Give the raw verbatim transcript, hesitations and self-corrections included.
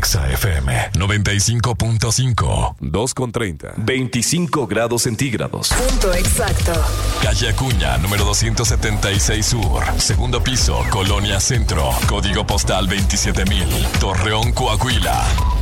Exa F M noventa y cinco punto cinco. dos con treinta. veinticinco grados centígrados. Punto exacto. Calle Acuña, número doscientos setenta y seis Sur. Segundo piso, Colonia Centro. Código postal veintisiete mil. Torreón, Coahuila.